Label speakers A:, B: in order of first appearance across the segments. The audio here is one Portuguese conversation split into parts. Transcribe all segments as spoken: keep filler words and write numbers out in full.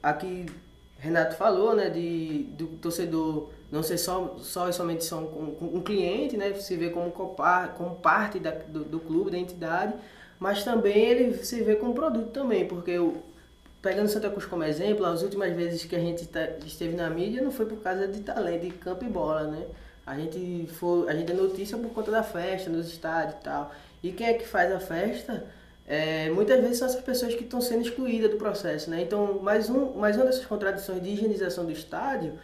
A: aqui Renato falou, né, de, do torcedor não ser só, só e somente só um, um, um cliente, né, se vê como, como parte da, do, do clube, da entidade, mas também ele se vê como produto também, porque o, pegando Santa Cruz como exemplo, as últimas vezes que a gente tá, esteve na mídia não foi por causa de talento, de campo e bola, né? A gente, foi, a gente é notícia por conta da festa, nos estádios e tal. E quem é que faz a festa? É, muitas vezes são essas pessoas que estão sendo excluídas do processo, né? Então, mais, um, mais uma dessas contradições de higienização do estádio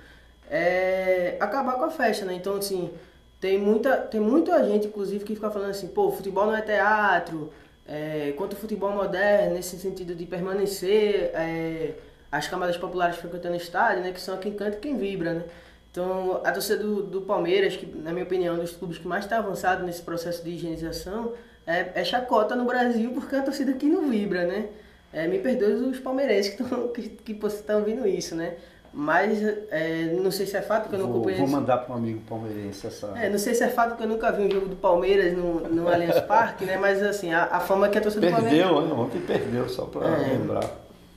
A: é acabar com a festa, né? Então, assim, tem muita, tem muita gente, inclusive, que fica falando assim, pô, futebol não é teatro, é, quanto o futebol moderno, nesse sentido de permanecer é, as camadas populares frequentando o estádio, né? Que são quem canta e quem vibra, né? Então, a torcida do, do Palmeiras, que na minha opinião é um dos clubes que mais está avançado nesse processo de higienização, é, é chacota no Brasil porque é a torcida que não vibra, né? É, me perdoe os palmeirenses que estão que, que estão ouvindo isso, né? Mas é, não sei se é fato que eu não
B: vou,
A: acompanhei.
B: Vou mandar para um amigo palmeirense essa...
A: É, não sei se é fato que eu nunca vi um jogo do Palmeiras no, no Allianz Parque, né? Mas assim, a, a fama que a torcida
B: perdeu,
A: do Palmeiras...
B: Perdeu, ontem perdeu, só para é. lembrar.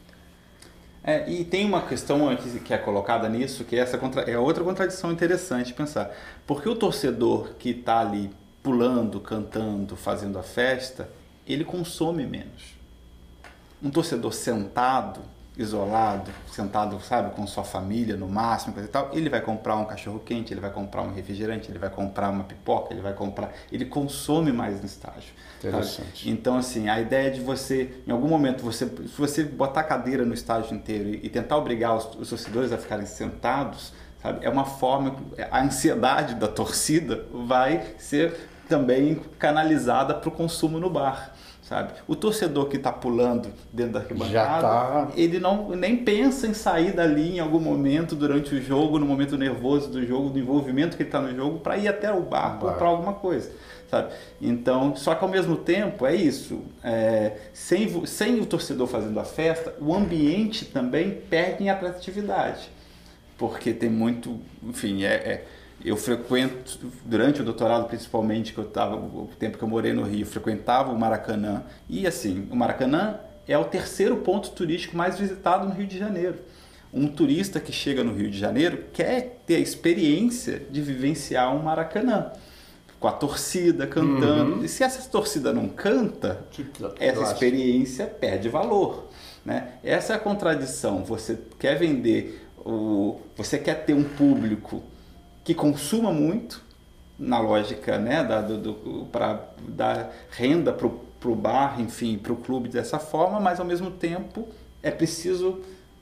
C: É, e tem uma questão que, que é colocada nisso, que essa contra, é outra contradição interessante pensar. Porque o torcedor que está ali pulando, cantando, fazendo a festa, ele consome menos. Um torcedor sentado, isolado, sentado, sabe, com sua família no máximo, coisa e tal, ele vai comprar um cachorro quente, ele vai comprar um refrigerante, ele vai comprar uma pipoca, ele vai comprar, ele consome mais no estágio.
B: Interessante.
C: Sabe? Então, assim, a ideia de você, em algum momento, você, se você botar a cadeira no estádio inteiro e, e tentar obrigar os, os torcedores a ficarem sentados, sabe, é uma forma, a ansiedade da torcida vai ser também canalizada para o consumo no bar. Sabe? O torcedor que está pulando dentro da arquibancada,
B: tá...
C: ele não, nem pensa em sair dali em algum momento durante o jogo, no momento nervoso do jogo, do envolvimento que ele está no jogo, para ir até o bar, comprar alguma coisa. Sabe? Então, só que ao mesmo tempo, é isso, é, sem, sem o torcedor fazendo a festa, o ambiente também perde em atratividade, porque tem muito, enfim, é... é eu frequento, durante o doutorado principalmente, que eu estava, o tempo que eu morei no Rio, frequentava o Maracanã. E assim, o Maracanã é o terceiro ponto turístico mais visitado no Rio de Janeiro. Um turista que chega no Rio de Janeiro quer ter a experiência de vivenciar um Maracanã, com a torcida cantando. Uhum. E se essa torcida não canta, que, essa experiência perde valor. Né? Essa é a contradição. Você quer vender, o, você quer ter um público que consuma muito, na lógica, né, da, do, do, para dar renda para o bar, enfim, para o clube dessa forma, mas ao mesmo tempo é preciso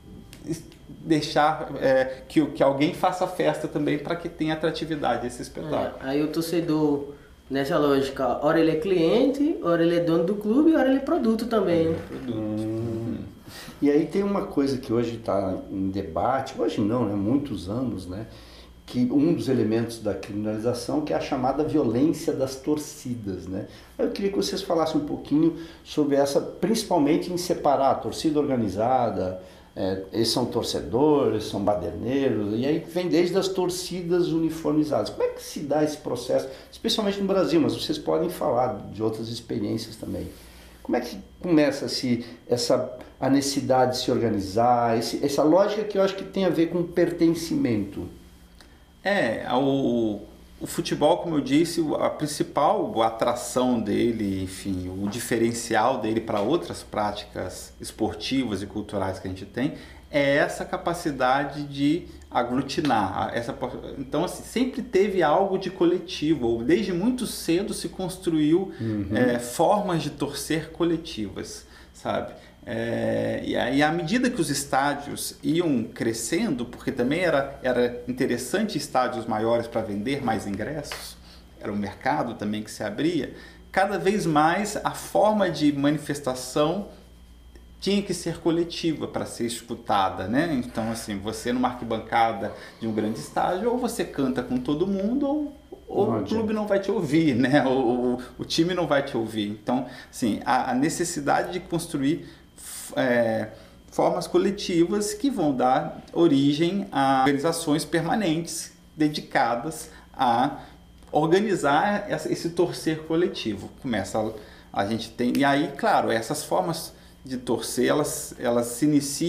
C: deixar é, que, que alguém faça festa também para que tenha atratividade esse espetáculo.
A: É, aí o torcedor, nessa lógica, ora ele é cliente, ora ele é dono do clube, ora ele é produto também. É, né?
B: Produto. Hum. E aí tem uma coisa que hoje está em debate, hoje não, né, muitos anos, né? Que um dos elementos da criminalização, que é a chamada violência das torcidas, né? Eu queria que vocês falassem um pouquinho sobre essa, principalmente em separar a torcida organizada, é, eles são torcedores, são baderneiros, e aí vem desde as torcidas uniformizadas. Como é que se dá esse processo, especialmente no Brasil, mas vocês podem falar de outras experiências também. Como é que começa -se essa, a necessidade de se organizar, esse, essa lógica que eu acho que tem a ver com pertencimento?
C: É, o, o futebol, como eu disse, a principal atração dele, enfim, o diferencial dele para outras práticas esportivas e culturais que a gente tem, é essa capacidade de aglutinar. Essa, então, assim, sempre teve algo de coletivo, desde muito cedo se construiu uhum. é, formas de torcer coletivas, sabe? É, e aí, à medida que os estádios iam crescendo, porque também era, era interessante estádios maiores para vender mais ingressos, era um mercado também que se abria, cada vez mais a forma de manifestação tinha que ser coletiva para ser escutada, né? Então, assim, você numa arquibancada de um grande estádio, ou você canta com todo mundo, ou, ou o clube não vai te ouvir, né? O, o, o time não vai te ouvir. Então, assim, a, a necessidade de construir É, formas coletivas que vão dar origem a organizações permanentes dedicadas a organizar esse torcer coletivo. Começa a, a gente tem e aí, claro, essas formas de torcer elas elas se iniciam